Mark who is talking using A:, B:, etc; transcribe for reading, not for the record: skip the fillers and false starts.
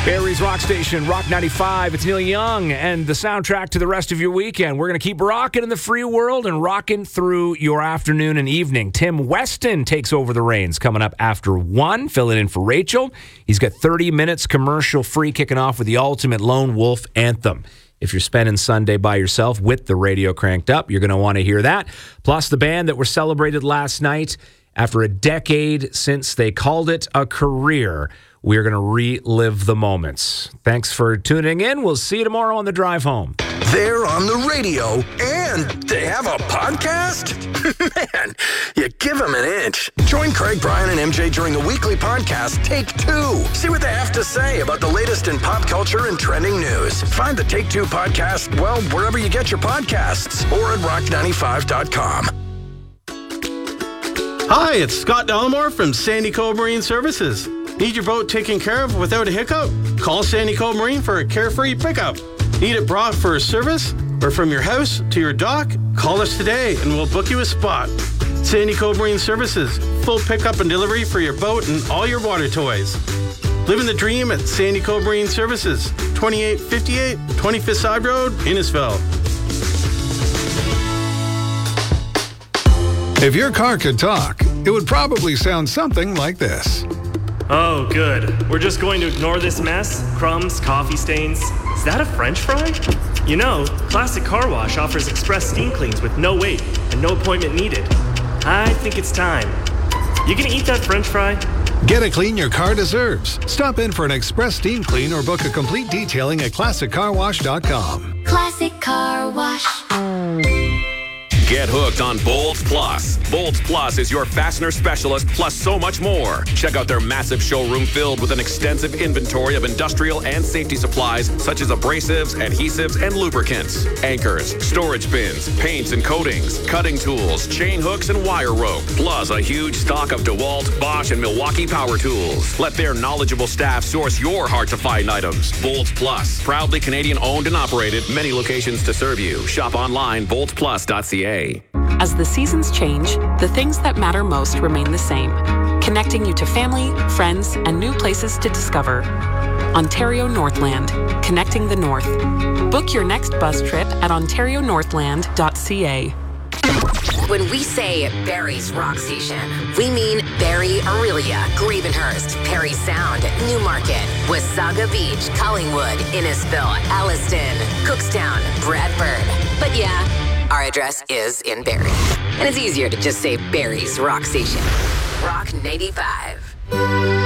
A: Barrie's Rock Station, Rock 95. It's Neil Young and the soundtrack to the rest of your weekend. We're going to keep rocking in the free world and rocking through your afternoon and evening. Tim Weston takes over the reins coming up after 1, filling in for Rachel. He's got 30 minutes commercial free, kicking off with the ultimate Lone Wolf anthem. If you're spending Sunday by yourself with the radio cranked up, you're going to want to hear that. Plus the band that were celebrated last night after a decade since they called it a career. We're going to relive the moments. Thanks for tuning in. We'll see you tomorrow on the drive home.
B: They're on the radio, and they have a podcast? Man, you give them an inch. Join Craig, Brian, and MJ during the weekly podcast, Take Two. See what they have to say about the latest in pop culture and trending news. Find the Take Two podcast, well, wherever you get your podcasts, or at rock95.com.
C: Hi, it's Scott Dallimore from Sandy Cove Marine Services. Need your boat taken care of without a hiccup? Call Sandy Cove Marine for a carefree pickup. Need it brought for a service or from your house to your dock? Call us today and we'll book you a spot. Sandy Cove Marine Services, full pickup and delivery for your boat and all your water toys. Living the dream at Sandy Cove Marine Services, 2858 25th Side Road, Innisfil.
D: If your car could talk, it would probably sound something like this.
E: Oh, good. We're just going to ignore this mess? Crumbs, coffee stains. Is that a French fry? You know, Classic Car Wash offers express steam cleans with no wait and no appointment needed. I think it's time. You gonna eat that French fry?
D: Get a clean your car deserves. Stop in for an express steam clean or book a complete detailing at ClassicCarWash.com.
F: Classic Car Wash.
G: Get hooked on Bolts Plus. Bolts Plus is your fastener specialist, plus so much more. Check out their massive showroom filled with an extensive inventory of industrial and safety supplies, such as abrasives, adhesives, and lubricants, anchors, storage bins, paints and coatings, cutting tools, chain hooks, and wire rope, plus a huge stock of DeWalt, Bosch, and Milwaukee power tools. Let their knowledgeable staff source your hard-to-find items. Bolts Plus, proudly Canadian-owned and operated, many locations to serve you. Shop online, boltsplus.ca.
H: As the seasons change, the things that matter most remain the same, connecting you to family, friends, and new places to discover. Ontario Northland, connecting the North. Book your next bus trip at ontarionorthland.ca.
F: When we say Barrie's Rock Station, we mean Barrie, Aurelia, Gravenhurst, Perry Sound, Newmarket, Wasaga Beach, Collingwood, Innisfil, Alliston, Cookstown, Bradford. But yeah, our address is in Barrie. And it's easier to just say Barrie's Rock Station. Rock 95.